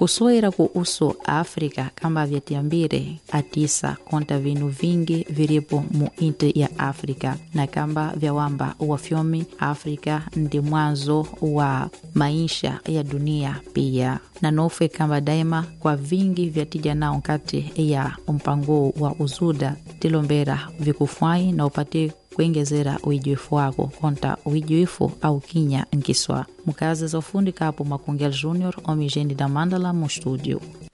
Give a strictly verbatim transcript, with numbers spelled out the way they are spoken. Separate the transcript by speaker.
Speaker 1: kusoera ku uso Afrika kamba vyatiambire atisa konta vinu vingi viripo mu inti ya Afrika na kamba vyawamba wafyomi Afrika ndi mwanzo wa maisha ya dunia pia na nofe kamba daima kwa vingi vyatija nao kati ya mpango wa uzuda tilombera vikufwai na upate kuengezera uijuifu wako konta uijuifu au kinya nkiswa. Mukazi za ufundi kapo Makungel Junior omijeni da Mandala mu studio.